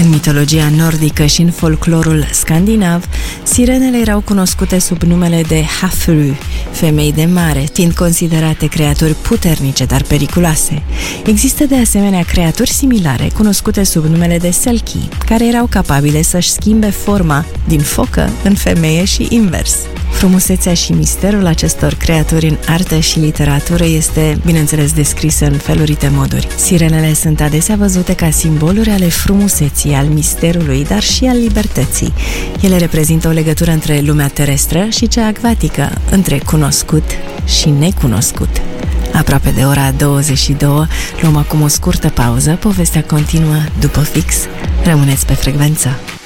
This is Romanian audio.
În mitologia nordică și în folclorul scandinav, sirenele erau cunoscute sub numele de Hafru, femei de mare, fiind considerate creaturi puternice, dar periculoase. Există de asemenea creaturi similare, cunoscute sub numele de Selki, care erau capabile să-și schimbe forma din focă în femeie și invers. Frumusețea și misterul acestor creaturi în artă și literatură este, bineînțeles, descrisă în felurite moduri. Sirenele sunt adesea văzute ca simboluri ale frumuseții, al misterului, dar și al libertății. Ele reprezintă o legătură între lumea terestră și cea acvatică, între cunoscut și necunoscut. Aproape de ora 22, luăm acum o scurtă pauză, povestea continuă după fix. Rămâneți pe frecvență!